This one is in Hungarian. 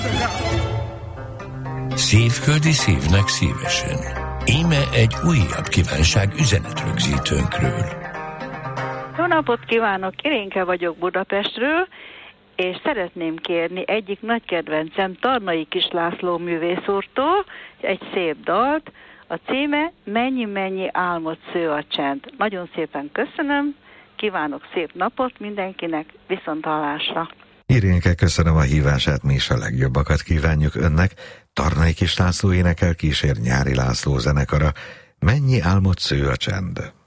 Szívföldi szívnek szívesen. Íme egy újabb kívánság üzenetrögzítőnkről. Jó napot kívánok! Irénke vagyok Budapestről, és szeretném kérni egyik nagy kedvencem Tarnai Kis László művész úrtól egy szép dalt. A címe Mennyi álmot sző a csend. Nagyon szépen köszönöm, kívánok szép napot mindenkinek, viszonthallásra! Irénke, köszönöm a hívását, mi is a legjobbakat kívánjuk önnek. Tarnai Kis László énekel, kísér Nyári László zenekara. Mennyi álmot sző a csend.